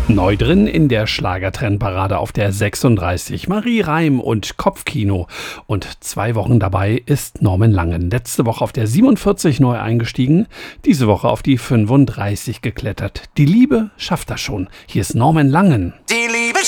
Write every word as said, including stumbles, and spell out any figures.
Neu drin in der Schlagertrendparade auf der sechsunddreißig. Marie Reim und Kopfkino. Und zwei Wochen dabei ist Norman Langen. Letzte Woche auf der siebenundvierzig neu eingestiegen, diese Woche auf die fünfunddreißig geklettert. Die Liebe schafft das schon. Hier ist Norman Langen. Die Liebe